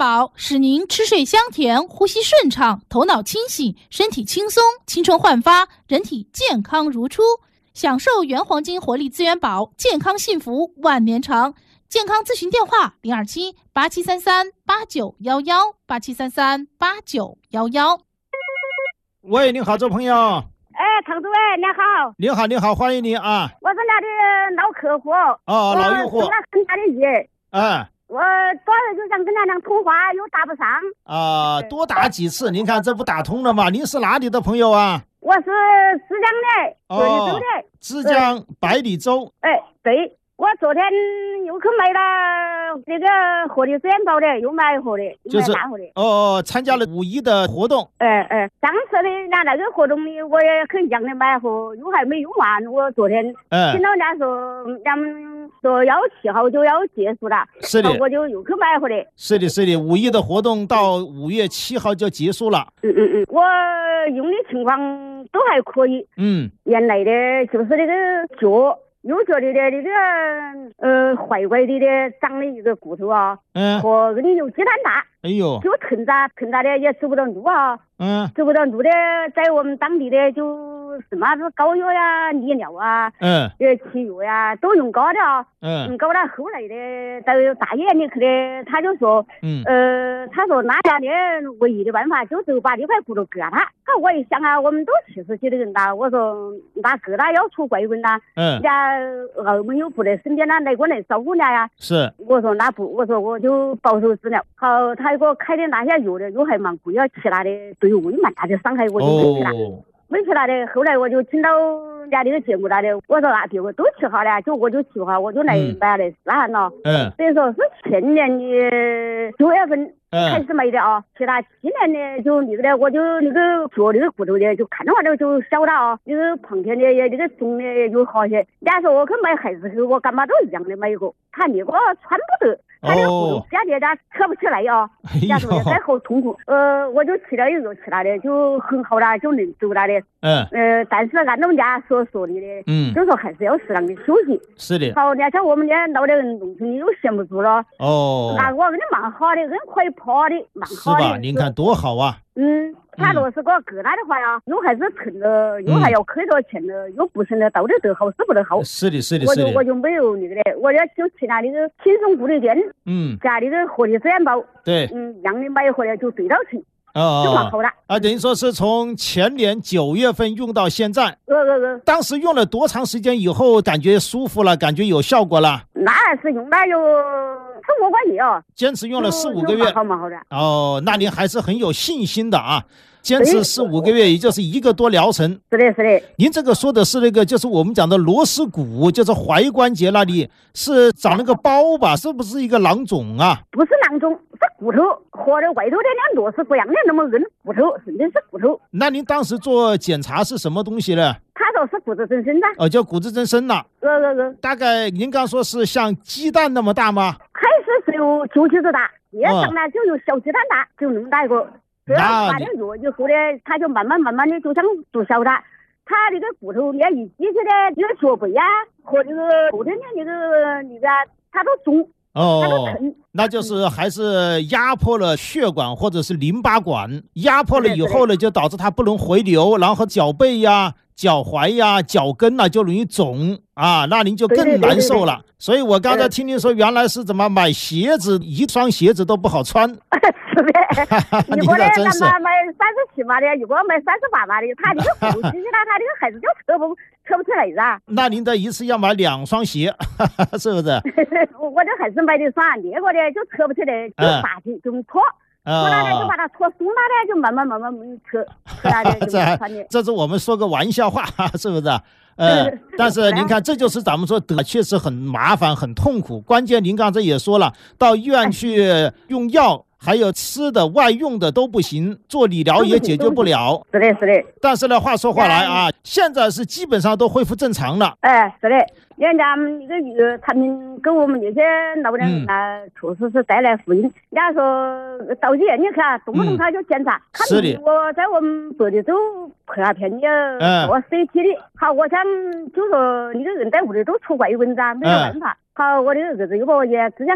宝使您吃睡香甜，呼吸顺畅，头脑清醒，身体轻松，青春焕发，人体健康如初。享受原黄金活力资源宝，健康幸福万年长。健康咨询电话：027-8733-8911 8733-8911。 喂，你好，这朋友。 唐主任，你好。 你好，你好，欢迎你啊！ 我是那的老客户。 哦，老用户。 我很大的意。我多少就想跟他俩通话，又打不上。 多打几次，您看这不打通了吗？您是哪里的朋友啊？ 我是浙江的，百里州的。 浙江百里州。 对。我昨天又去买了这个活力资源宝的，又买盒的，又买大盒的。 参加了5·1的活动。 上次的那个活动里，我也很一样的买盒，又还没用完。我昨天听到人家说，他们说要7号就要结束了， 是的， 我就又去买盒的。 是的，5·1的活动到5月7号就结束了。 我用的情况都还可以。原来的就是那个脚。右脚的那个坏怪的长了一个骨头啊，和跟你有鸡蛋大，就疼着的也走不到路啊，走不到路的，在我们当地的就什么子膏药呀、利尿啊，汽油呀都用高的啊，搞到后来的到大医院里去的，他就说，他说那家的唯一的办法就是把这块骨头割它。我一想啊，我们都70几的人了，我说那割他要出怪棍呐，人家澳门又不在身边啦，来过来照顾人家呀。 是， 我说那不，我说我就保守治疗。好，他给我开的那些药的又还蛮贵，要其他的对胃蛮大的伤害，我就没去了。没去了的，后来我就听到人家这个节目了的，我说那别个都去好了，就我就去好，我就来买来试下了。所以说是前年的9月份开始买的啊，其他今年的就那个的，我就那个脚那个骨头的就看的话就小了啊，那个胖天的那个重的就好些。人家说我去买孩子去，我干嘛都一样的买一个，他那个穿不得。他那个骨头家里他扯不起来啊，人家说再好痛苦。我就吃了一个吃了的就很好了，就能走了的。但是按照人家所说的就说还是要适当的休息。 是的。 好，人家像我们家老的人农村又闲不住了。那我跟你蛮好的，人可以跑的，蛮好的。 是吧？您看多好啊。 他若是给我割他的话呀，又还是疼了，又还要亏着钱了，又不是的，到底得好是不得好？ 是的，是的， 我就没有那个的，我就去那里个轻松护理店，加那个活力资源宝， 对， 一样的买回来就对到称，就蛮好了。 等于说是从前年9月份用到现在。当时用了多长时间以后感觉舒服了，感觉有效果了？ 那是用了有4、5个月哦， 坚持用了4、5个月， 蛮好的。 那您还是很有信心的啊。坚持4、5个月，也就是1个多疗程。 是的。 您这个说的是那个，就是我们讲的螺丝骨，就是踝关节那里是长了个包吧？是不是一个囊肿啊？ 不是囊肿，是骨头和外头的那螺丝不一样的那么硬，骨头真的是骨头。 那您当时做检查是什么东西呢？ 他说是骨质增生的。 叫骨质增生了。大概您刚说是像鸡蛋那么大吗？ 开始是有球球子大，越长呢就有小鸡蛋大，就那么大一个。把点药以后呢，他就慢慢的就像做小的，他那个骨头也一挤起来，那个脚背啊和那个后天的那个他都重，他都疼。 那就是还是压迫了血管或者是淋巴管，压迫了以后呢，就导致它不能回流，然后脚背呀、脚踝呀、脚跟啊就容易肿啊，那您就更难受了。所以我刚才听您说，原来是怎么买鞋子，一双鞋子都不好穿。 是的，一个呢咱们买37码的，一个买38码的，他这个后期呢，他这个孩子就扯不起来噻。 那您的一次要买2双鞋，是不是？ 我这还是买的耍，那个呢就扯不起来，就大劲就拖。拖了呢就把它拖松了呢，就慢慢扯了的就穿的。 这是我们说个玩笑话，是不是？但是您看，这就是咱们说得确实很麻烦、很痛苦。关键您刚才也说了，到医院去用药。还有吃的外用的都不行，做理疗也解决不了。 是的。 但是呢，话说回来啊，现在是基本上都恢复正常了。 是的，人家那个产品给我们那些老人确实是带来福音。人家说到医院里去啊，动不动他就检查。 是的。 我在我们百里州拍下片的，做 CT 的。好，我想就说那个人在屋里都出怪棍子啊，没有办法。好，我的儿子又把我也只想去。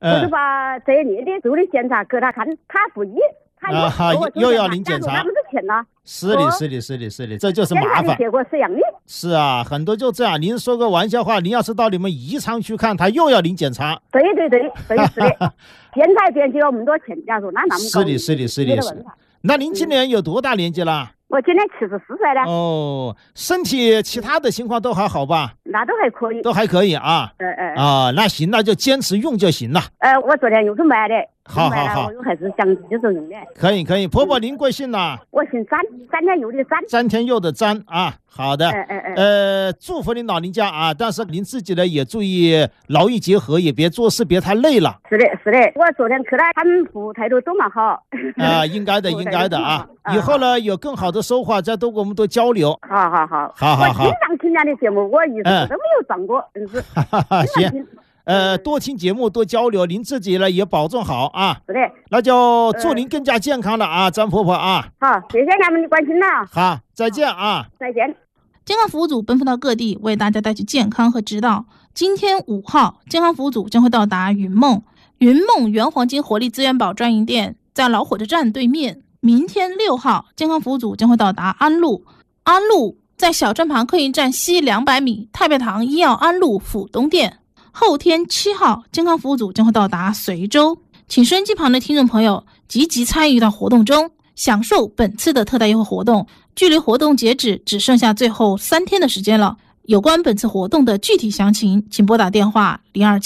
我就把这一列的所有的检查给他看，他不依，他又要您检查， 那不是钱了？ 是的，这就是麻烦。 结果是一样的。 是啊，很多就这样。您说个玩笑话，您要是到你们宜昌去看，他又要您检查。 对，是的。现在编辑了那么多钱，假如那么高。 是的。那您今年有多大年纪了？ 我今年74岁了。 哦，身体其他的情况都还好吧？ 那都还可以。 都还可以啊。那行，那就坚持用就行了。 我昨天又是买的。 好， 我还是想接受用的。 可以。婆婆您贵姓呢？ 我姓詹，詹天佑的詹。 詹天佑的詹啊，好的。祝福您老人家啊，但是您自己呢也注意劳逸结合，也别做事别太累了。 是的。我昨天去了，他们服务态度都蛮好。 应该的啊。以后呢有更好的收获，再多我们多交流。 好。我经常听人的节目，我一次都没有撞过，真是。 行。多听节目，多交流，您自己呢也保重好啊。 是的。 那就祝您更加健康了啊，张婆婆啊。 好，谢谢俺们的关心了。 好，再见啊。 再见。 健康服务组奔赴到各地，为大家带去健康和指导。今天5号，健康服务组将会到达云梦原黄金活力资源宝专营店，在老火车站对面。明天6号，健康服务组将会到达安陆在小站旁客运站西200米太白堂医药安陆府东店。后天7号，健康服务组将会到达随州，请收音机旁的听众朋友积极参与到活动中，享受本次的特大优惠活动。距离活动截止只剩下最后3天的时间了。有关本次活动的具体详情，请拨打电话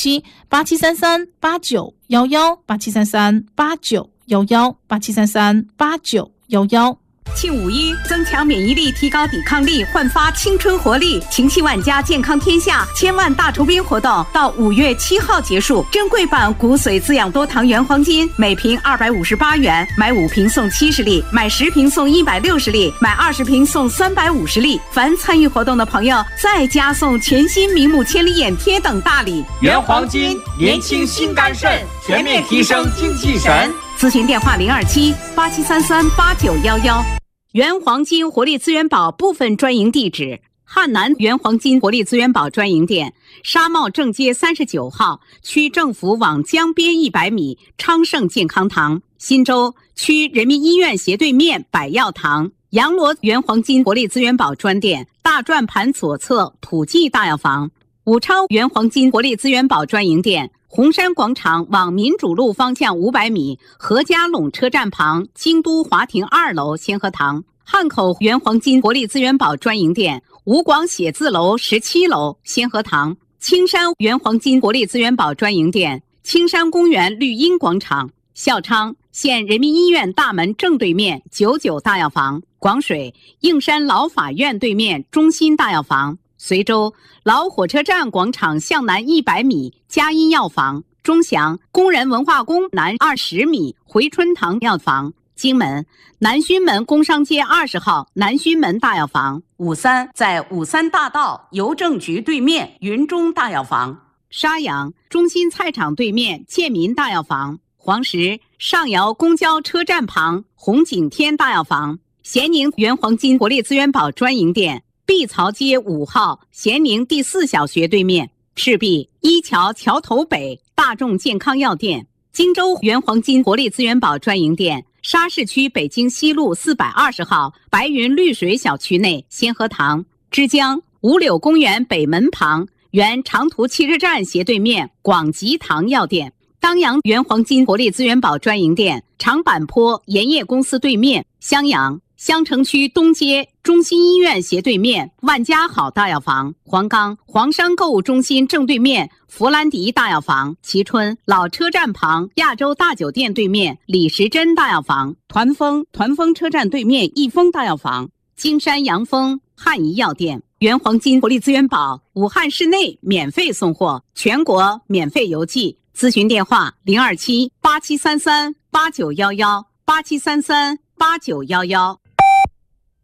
027-8733-8911，8733-8911，8733-8911。 庆5·1，增强免疫力，提高抵抗力，焕发青春活力。情系万家，健康天下千万大酬宾活动到5月7号结束。珍贵版骨髓滋养多糖原黄金每瓶258元，买5瓶送70粒，买10瓶送160粒，买20瓶送350粒。凡参与活动的朋友，再加送全新明目千里眼贴等大礼。 原黄金，年轻心肝肾，全面提升精气神。 咨询电话027-8733-8911。原黄金活力资源宝部分专营地址：汉南原黄金活力资源宝专营店，沙帽正街39号，区政府往江边100米，昌盛健康堂；新洲区人民医院斜对面百药堂。阳罗原黄金活力资源宝专店，大转盘左侧普济大药房。武昌原黄金活力资源宝专营店，红山广场往民主路方向500米，何家垄车站旁京都华庭2楼先河堂。汉口原黄金活力资源宝专营店，吴广写字楼17楼先河堂。青山原黄金活力资源宝专营店，青山公园绿荫广场。孝昌县人民医院大门正对面99大药房。广水应山老法院对面中心大药房。随州老火车站广场向南100米嘉一药房。钟祥工人文化宫南20米回春堂药房。荆门南圩门工商街20号南圩门大药房。53在53大道邮政局对面云中大药房。沙洋中心菜场对面建民大药房。黄石上窑公交车站旁红景天大药房。咸宁原黄金活力资源宝专营店，碧槽街5号咸宁第4小学对面。赤壁一桥桥头北大众健康药店。荆州原黄金活力资源宝专营店，沙市区北京西路420号白云绿水小区内先河堂。枝江五柳公园北门旁原长途汽车站斜对面广吉堂药店。当阳原黄金活力资源宝专营店，长坂坡盐业公司对面。襄阳襄城区东街中心医院斜对面万家好大药房。黄冈黄山购物中心正对面弗兰迪大药房。蕲春老车站旁亚洲大酒店对面李时珍大药房。团风车站对面益丰大药房。金山阳丰汉仪药店。原黄金活力资源宝武汉市内免费送货，全国免费邮寄。咨询电话027-8733-8911，8733-8911。